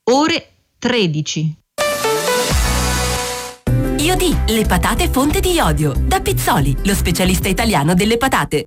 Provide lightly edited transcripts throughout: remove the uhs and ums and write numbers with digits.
ore 13. Iodi, le patate fonte di iodio. Da Pizzoli, lo specialista italiano delle patate.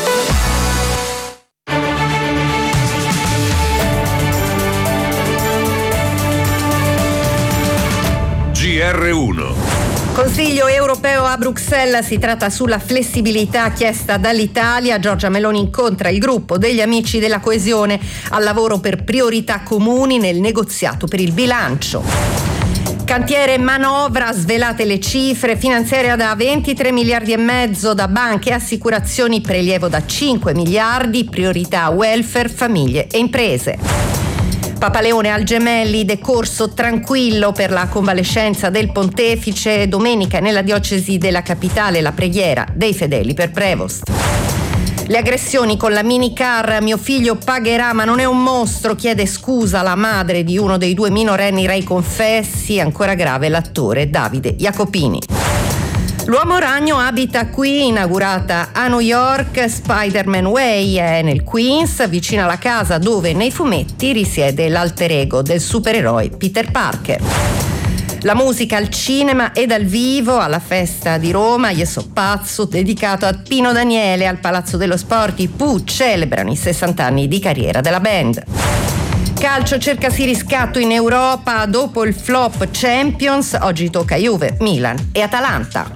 GR1. Consiglio europeo a Bruxelles, si tratta sulla flessibilità chiesta dall'Italia. Giorgia Meloni incontra il gruppo degli amici della coesione al lavoro per priorità comuni nel negoziato per il bilancio. Cantiere manovra, svelate le cifre, finanziaria da 23 miliardi e mezzo da banche e assicurazioni, prelievo da 5 miliardi, priorità welfare, famiglie e imprese. Papa Leone al Gemelli, decorso tranquillo per la convalescenza del pontefice. Domenica nella diocesi della capitale la preghiera dei fedeli per Prevost. Le aggressioni con la minicar, mio figlio pagherà ma non è un mostro, chiede scusa la madre di uno dei 2 minorenni rei confessi, ancora grave l'attore Davide Jacopini. L'uomo ragno abita qui, inaugurata a New York, Spider-Man Way è nel Queens, vicino alla casa dove nei fumetti risiede l'alter ego del supereroe Peter Parker. La musica al cinema e dal vivo alla festa di Roma, Io so pazzo, dedicato a Pino Daniele al Palazzo dello Sport. I Pooh celebrano i 60 anni di carriera della band. Calcio, cercasi riscatto in Europa dopo il flop Champions, oggi tocca Juve, Milan e Atalanta.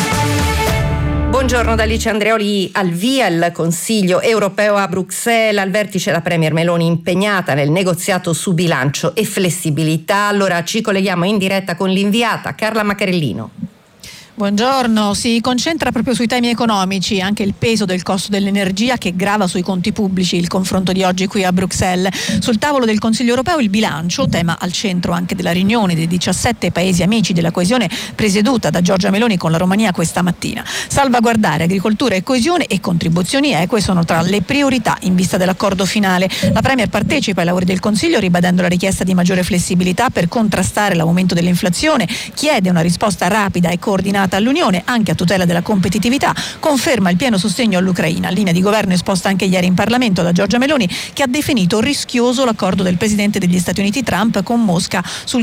Buongiorno da Alice Andreoli. Al via il Consiglio europeo a Bruxelles, al vertice la Premier Meloni impegnata nel negoziato su bilancio e flessibilità. Allora ci colleghiamo in diretta con l'inviata Carla Macarellino. Buongiorno, si concentra proprio sui temi economici, anche il peso del costo dell'energia che grava sui conti pubblici, il confronto di oggi qui a Bruxelles. Sul tavolo del Consiglio europeo il bilancio, tema al centro anche della riunione dei 17 paesi amici della coesione presieduta da Giorgia Meloni con la Romania questa mattina. Salvaguardare agricoltura e coesione e contribuzioni eque sono tra le priorità in vista dell'accordo finale. La Premier partecipa ai lavori del Consiglio ribadendo la richiesta di maggiore flessibilità per contrastare l'aumento dell'inflazione, chiede una risposta rapida e coordinata all'Unione anche a tutela della competitività, conferma il pieno sostegno all'Ucraina, linea di governo esposta anche ieri in Parlamento da Giorgia Meloni, che ha definito rischioso l'accordo del presidente degli Stati Uniti Trump con Mosca sul